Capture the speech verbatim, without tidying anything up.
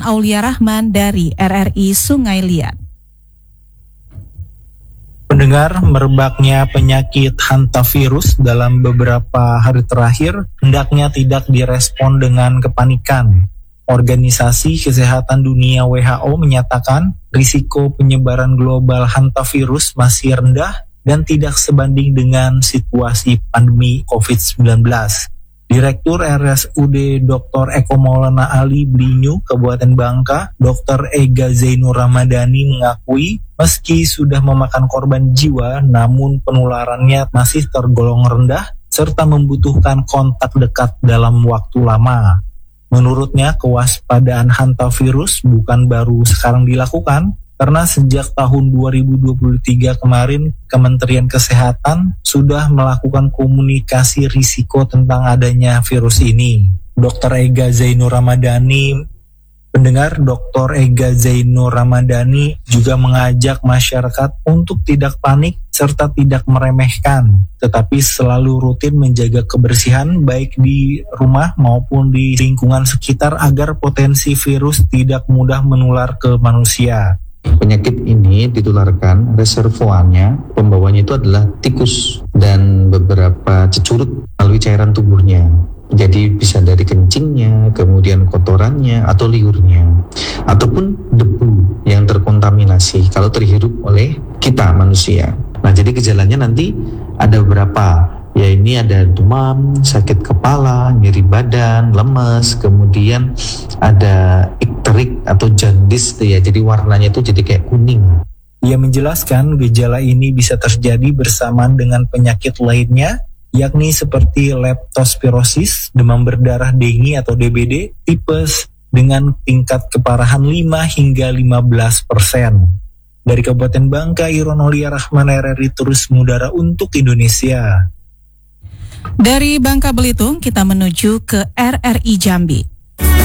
Aulia Rahman dari R R I Sungai Liat. Pendengar, merebaknya penyakit hantavirus dalam beberapa hari terakhir hendaknya tidak direspon dengan kepanikan. Organisasi Kesehatan Dunia W H O menyatakan risiko penyebaran global hantavirus masih rendah dan tidak sebanding dengan situasi pandemi covid sembilan belas. Direktur R S U D Doktor Eko Maulana Ali Blinyu, Kabupaten Bangka, Doktor Ega Zainur Ramadhani mengakui meski sudah memakan korban jiwa, namun penularannya masih tergolong rendah serta membutuhkan kontak dekat dalam waktu lama. Menurutnya, kewaspadaan hantavirus bukan baru sekarang dilakukan, karena sejak tahun dua ribu dua puluh tiga kemarin, Kementerian Kesehatan sudah melakukan komunikasi risiko tentang adanya virus ini. Doktor Ega Zainur Ramadhani, pendengar, Doktor Ega Zainur Ramadhani juga mengajak masyarakat untuk tidak panik serta tidak meremehkan, tetapi selalu rutin menjaga kebersihan baik di rumah maupun di lingkungan sekitar agar potensi virus tidak mudah menular ke manusia. Penyakit ini ditularkan, reservoirnya, pembawanya itu adalah tikus dan beberapa cecurut melalui cairan tubuhnya. Jadi bisa dari kencingnya, kemudian kotorannya, atau liurnya, ataupun debu yang terkontaminasi kalau terhirup oleh kita manusia. Nah, jadi gejalanya nanti ada beberapa. Ya, ini ada demam, sakit kepala, nyeri badan, lemes, kemudian ada ikterik atau jandis ya, jadi warnanya itu jadi kayak kuning. Ia menjelaskan gejala ini bisa terjadi bersamaan dengan penyakit lainnya, yakni seperti leptospirosis, demam berdarah dengue atau D B D, tipes dengan tingkat keparahan lima hingga lima belas persen. Dari Kabupaten Bangka, Iron Aulia Rahman, R R I Terus Mengudara untuk Indonesia. Dari Bangka Belitung kita menuju ke R R I Jambi.